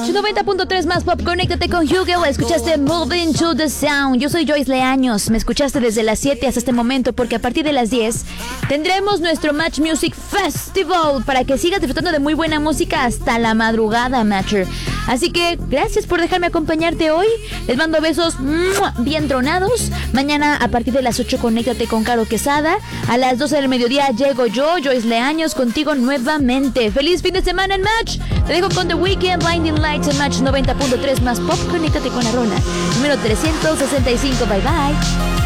Match 90.3 más pop, conéctate con Hugo. Escuchaste Moving to the Sound. Yo soy Joyce Leaños. Me escuchaste desde las 7 hasta este momento, porque a partir de las 10 tendremos nuestro Match Music Festival para que sigas disfrutando de muy buena música hasta la madrugada, Matcher. Así que gracias por dejarme acompañarte hoy. Les mando besos bien tronados. Mañana a partir de las 8 conéctate con Caro Quesada. A las 12 del mediodía llego yo, Joyce Leaños, contigo nuevamente. Feliz fin de semana en Match. Te dejo con The Weeknd, Blinding Lights en Match 90.3 más pop. Conéctate con la rola número 365. Bye bye.